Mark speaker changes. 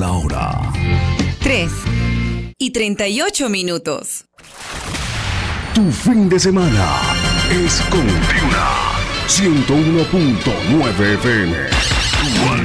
Speaker 1: la hora.
Speaker 2: 3:38.
Speaker 1: Tu fin de semana es con Tiuna 101.9 FM.